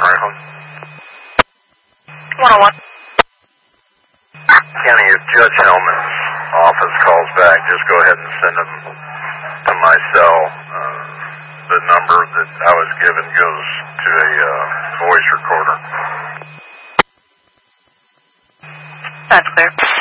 Franklin? 101. Kenny, if Judge Hellman's office calls back, just go ahead and send them to my cell. The number that I was given goes to a voice recorder. That's clear.